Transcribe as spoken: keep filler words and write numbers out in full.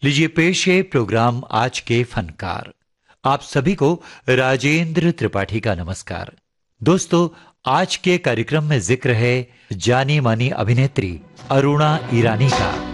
लीजिए पेश है प्रोग्राम आज के फनकार। आप सभी को राजेंद्र त्रिपाठी का नमस्कार। दोस्तों, आज के कार्यक्रम में जिक्र है जानी मानी अभिनेत्री अरुणा ईरानी का।